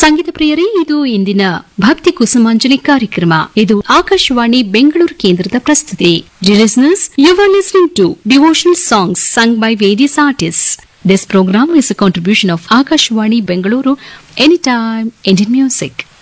ಸಂಗೀತ ಪ್ರಿಯರೇ, ಇದು ಇಂದಿನ ಭಕ್ತಿ ಕುಸುಮಾಂಜಲಿ ಕಾರ್ಯಕ್ರಮ. ಇದು ಆಕಾಶವಾಣಿ ಬೆಂಗಳೂರು ಕೇಂದ್ರದ ಪ್ರಸ್ತುತಿ. Dear listeners, you are listening to devotional songs sung by various artists. This program is a contribution of Akashvani Bengaluru, Anytime Indian Music.